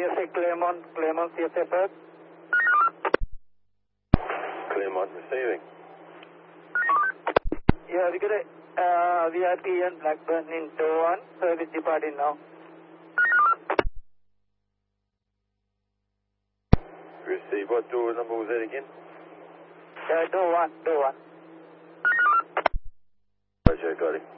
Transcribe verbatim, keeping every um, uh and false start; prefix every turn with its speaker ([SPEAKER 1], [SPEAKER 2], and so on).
[SPEAKER 1] S A Claremont, Claremont C S A Perth.
[SPEAKER 2] Claremont receiving.
[SPEAKER 1] Yeah, we got a uh, V I P and Blackburn in Door one, service departing now.
[SPEAKER 2] Receive. What door number was that again?
[SPEAKER 1] Uh, Door one, Door one.
[SPEAKER 2] Roger, got him.